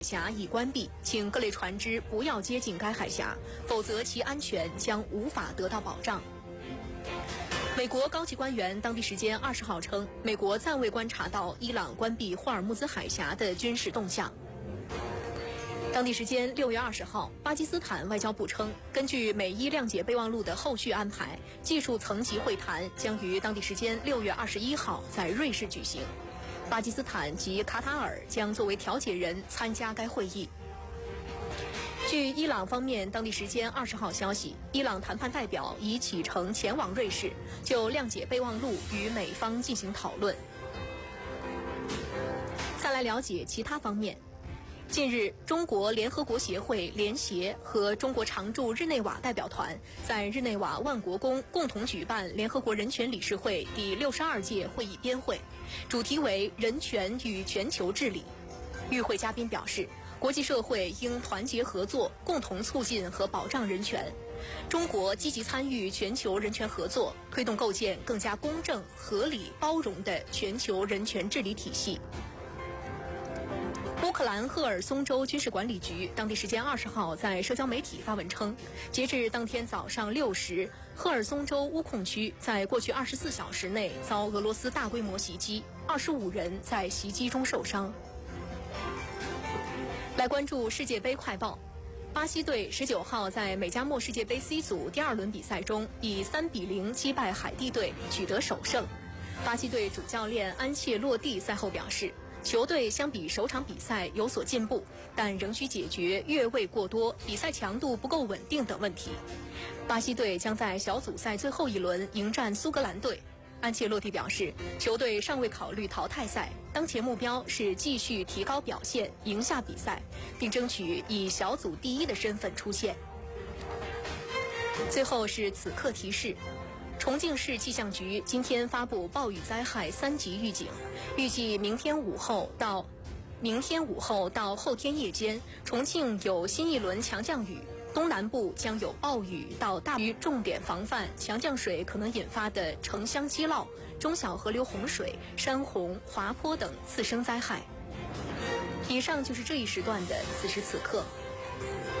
峡已关闭，请各类船只不要接近该海峡，否则其安全将无法得到保障。美国高级官员当地时间20号称，美国暂未观察到伊朗关闭霍尔木兹海峡的军事动向。当地时间6月20号，巴基斯坦外交部称，根据美伊谅解备忘录的后续安排，技术层级会谈将于当地时间6月21号在瑞士举行。巴基斯坦及卡塔尔将作为调解人参加该会议。据伊朗方面当地时间20号消息，伊朗谈判代表已启程前往瑞士，就谅解备忘录与美方进行讨论。再来了解其他方面。近日，中国联合国协会联协和中国常驻日内瓦代表团在日内瓦万国宫共同举办联合国人权理事会第62届会议编会，主题为人权与全球治理。与会嘉宾表示，国际社会应团结合作，共同促进和保障人权。中国积极参与全球人权合作，推动构建更加公正、合理、包容的全球人权治理体系。乌克兰赫尔松州军事管理局当地时间20号在社交媒体发文称，截至当天早上6时，赫尔松州乌控区在过去24小时内遭俄罗斯大规模袭击，25人在袭击中受伤。来关注世界杯快报。巴西队19号在美加墨世界杯 C 组第2轮比赛中以3-0击败海地队，取得首胜。巴西队主教练安切洛蒂赛后表示，球队相比首场比赛有所进步，但仍需解决越位过多、比赛强度不够稳定等问题。巴西队将在小组赛最后一轮迎战苏格兰队。安切洛蒂表示，球队尚未考虑淘汰赛，当前目标是继续提高表现，赢下比赛，并争取以小组第1的身份出线。最后是此刻提示。重庆市气象局今天发布暴雨灾害3级预警，预计明天午后到后天夜间，重庆有新一轮强降雨，东南部将有暴雨到大雨，重点防范强降水可能引发的城乡积涝、中小河流洪水、山洪、滑坡等次生灾害。以上就是这一时段的此时此刻。